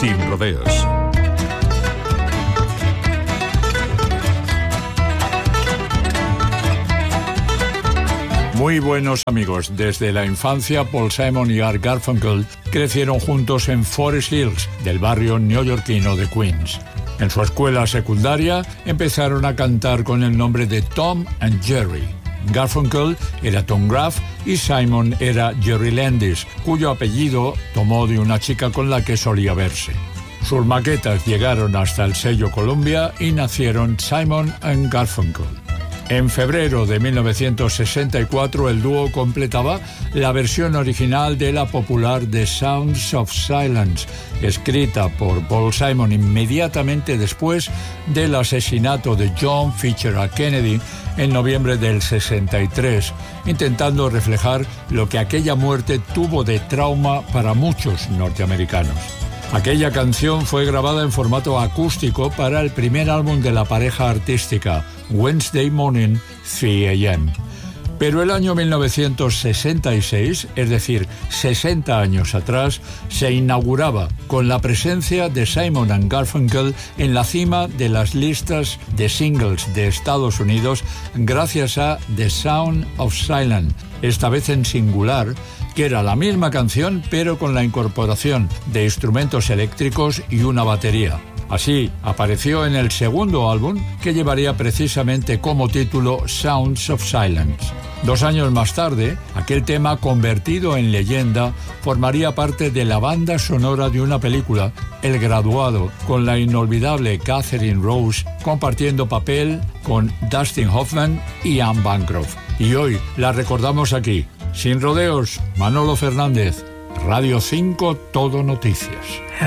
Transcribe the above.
Sin rodeos. Muy buenos amigos. Desde la infancia, Paul Simon y Art Garfunkel crecieron juntos en Forest Hills, del barrio neoyorquino de Queens. En su escuela secundaria empezaron a cantar con el nombre de Tom and Jerry. Garfunkel era Tom Graff y Simon era Jerry Landis, cuyo apellido tomó de una chica con la que solía verse. Sus maquetas llegaron hasta el sello Columbia y nacieron Simon and Garfunkel. En febrero de 1964 el dúo completaba la versión original de la popular The Sounds of Silence, escrita por Paul Simon inmediatamente después del asesinato de John Fitzgerald Kennedy en noviembre del 63, intentando reflejar lo que aquella muerte tuvo de trauma para muchos norteamericanos. Aquella canción fue grabada en formato acústico para el primer álbum de la pareja artística, Wednesday Morning, 3 a.m. Pero el año 1966, es decir, 60 años atrás, se inauguraba con la presencia de Simon and Garfunkel en la cima de las listas de singles de Estados Unidos gracias a The Sound of Silence, esta vez en singular, que era la misma canción pero con la incorporación de instrumentos eléctricos y una batería. Así apareció en el segundo álbum, que llevaría precisamente como título Sounds of Silence. 2 años más tarde, aquel tema convertido en leyenda formaría parte de la banda sonora de una película, El Graduado, con la inolvidable Catherine Rose compartiendo papel con Dustin Hoffman y Anne Bancroft. Y hoy la recordamos aquí. Sin rodeos, Manolo Fernández, Radio 5 Todo Noticias.